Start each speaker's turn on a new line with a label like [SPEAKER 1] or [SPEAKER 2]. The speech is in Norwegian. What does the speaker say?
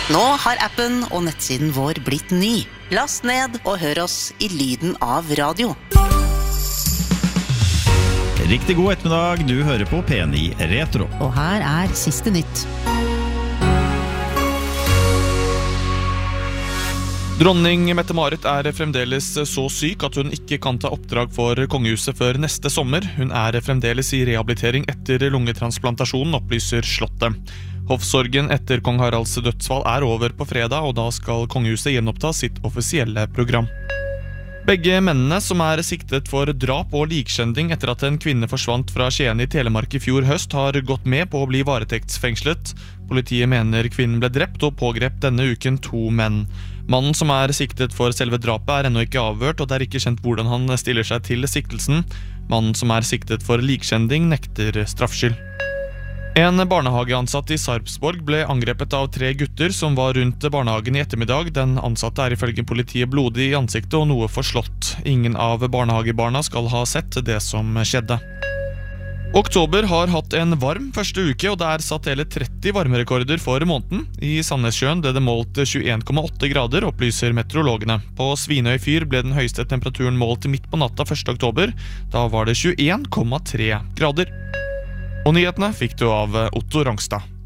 [SPEAKER 1] Nå har appen og nettsiden vår blitt ny. Last ned og hør oss i lyden av radio.
[SPEAKER 2] Riktig god ettermiddag, du hører på P9 Retro.
[SPEAKER 1] Og her siste nytt.
[SPEAKER 3] Dronning Mette-Marit fremdeles så syk at hun ikke kan ta oppdrag for kongehuset før neste sommer. Hun fremdeles i rehabilitering etter lungetransplantasjonen, opplyser Slottet. Hoffsorgen etter kong Haralds dødsfall over på fredag, og da skal kongehuset gjenoppta sitt offisielle program. Begge mennene som siktet for drap og likskjending etter at en kvinne forsvant fra Skien i Telemark i fjor høst, har gått med på å bli varetektsfengslet. Politiet mener kvinnen ble drept og pågrep denne uken 2 menn. Mannen som siktet for selve drapet ennå ikke avhørt, og det ikke kjent hvordan han stiller seg til siktelsen. Mannen som siktet for likskjending nekter straffskyld. En barnehageansatt i Sarpsborg ble angrepet av 3 gutter som var rundt barnehagen i ettermiddag. Den ansatte ifølge politiet blodig i ansiktet og noe forslått. Ingen av barnehagebarna skal ha sett det som skjedde. Oktober har hatt en varm første uke, og det satt hele 30 varmerekorder for måneden. I Sandnessjøen ble det målt 21,8 grader, opplyser meteorologene. På Svinøy fyr ble den høyeste temperaturen målt midt på natta 1. oktober. Da var det 21,3 grader. Og nyhetene fikk du av Otto Rongstad.